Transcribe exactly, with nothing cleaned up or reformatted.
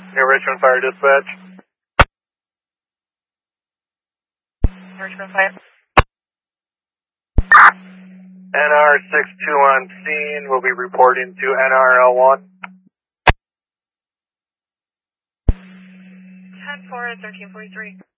New Richmond Fire Dispatch. Richmond Fire. N R six two on scene. We'll be reporting to N R L one. ten four at thirteen forty-three.